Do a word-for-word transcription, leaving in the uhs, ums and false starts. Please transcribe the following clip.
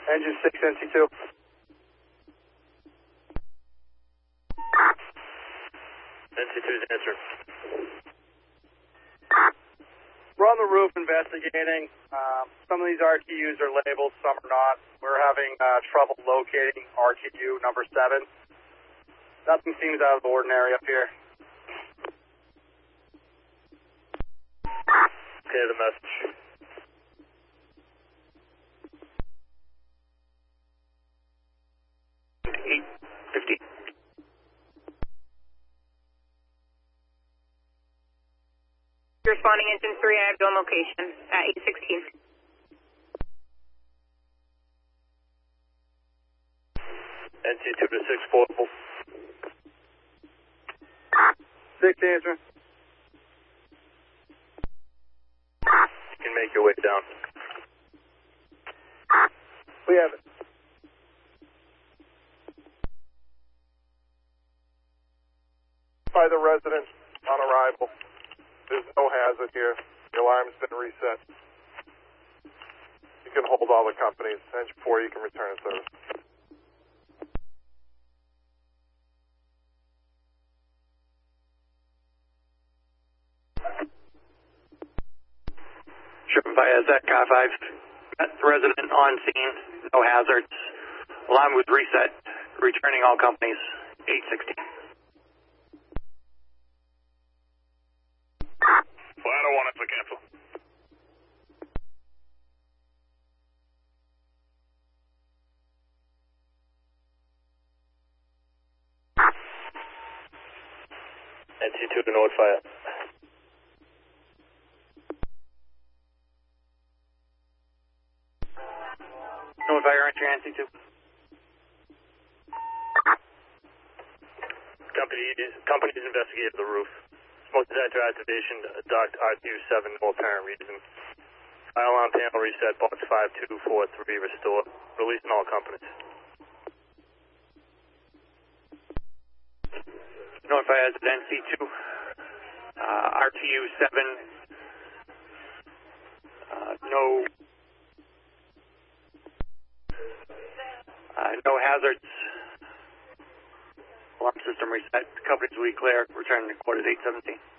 Engine six, N C two. N C two's answer. We're on the roof investigating. Um, some of these R T Us are labeled, some are not. We're having uh, trouble locating R T U number seven. Nothing seems out of the ordinary up here. Okay, the message. eight fifty. Responding engine three, I have your location at eight sixteen. N C two to six portable. Six, answer. You can make your way down. We have it. By the resident on arrival. There's no hazard here. The alarm's been reset. You can hold all the companies. Engine four, you can return to service. Sherman Baez at Car five. Met the resident on scene. No hazards. Alarm was reset. Returning all companies. eight sixteen. Ladder one is a cancel. N C two to notify it. Notify your entry, N C two. Company, companies investigated the roof. Smoke detector activation, docked R T U seven, no apparent reason. Fire alarm panel reset, box five two four three restored. Releasing all companies. Notify as at N C two. Uh, R T U seven. Uh, no. Uh, no hazards. Alarm system reset. Companies we clear. Return to quarters eight seventeen.